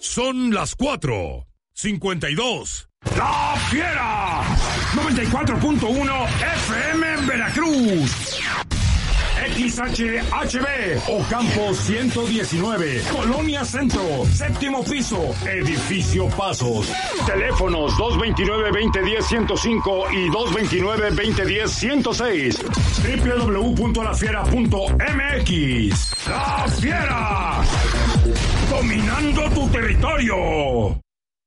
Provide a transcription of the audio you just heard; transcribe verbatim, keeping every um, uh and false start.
Son las cuatro cincuenta y dos. ¡La Fiera! noventa y cuatro punto uno F M en Veracruz. X H H B Ocampo ciento diecinueve, Colonia Centro, séptimo piso, Edificio Pasos. Teléfonos dos veintinueve, veinte diez, ciento cinco y dos veintinueve, veinte diez, ciento seis. doble u doble u doble u punto la fiera punto m x. ¡La Fiera! Dominando tu territorio.